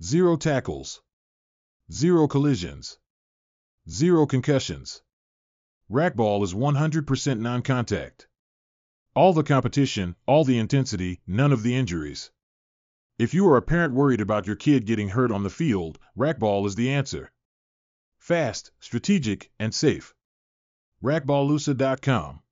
0 tackles, 0 collisions, 0 concussions. Racquetball is 100% non-contact. All the competition, all the intensity, none of the injuries. If you are a parent worried about your kid getting hurt on the field, racquetball is the answer. Fast, strategic, and safe. Racquetballusa.com